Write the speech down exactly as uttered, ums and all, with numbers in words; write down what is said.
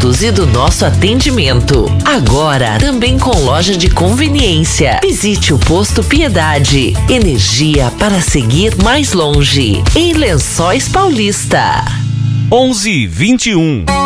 produtos e do nosso atendimento. Agora, também com loja de conveniência. Visite o Posto Piedade. Energia para seguir mais longe. Em Lençóis Paulista. onze e vinte e um.